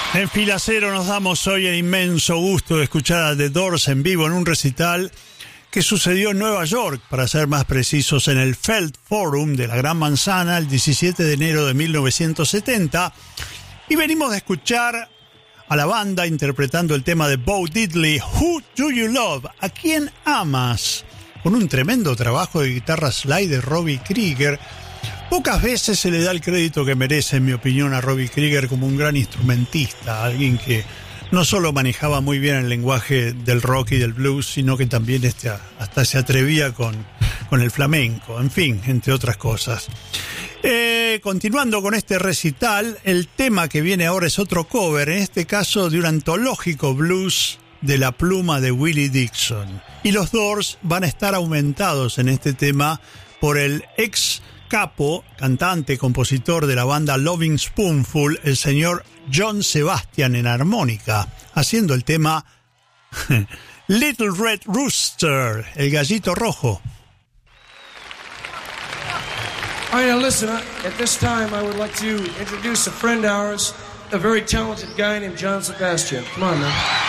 En Fila Cero nos damos hoy el inmenso gusto de escuchar a The Doors en vivo en un recital que sucedió en Nueva York, para ser más precisos, en el Felt Forum de la Gran Manzana el 17 de enero de 1970. Y venimos de escuchar a la banda interpretando el tema de Bo Diddley, Who Do You Love? ¿A quién amas? Con un tremendo trabajo de guitarra slide de Robbie Krieger. Pocas veces se le da el crédito que merece, en mi opinión, a Robbie Krieger como un gran instrumentista, alguien que no solo manejaba muy bien el lenguaje del rock y del blues, sino que también hasta se atrevía con el flamenco, en fin, entre otras cosas. Continuando con este recital, el tema que viene ahora es otro cover, en este caso de un antológico blues de la pluma de Willie Dixon. Y los Doors van a estar aumentados en este tema por el ex capo, cantante, compositor de la banda Loving Spoonful, el señor John Sebastian en armónica, haciendo el tema Little Red Rooster, el gallito rojo. All right, now listen, at this time I would like to introduce a friend of ours, a very talented guy named John Sebastian. Come on, man.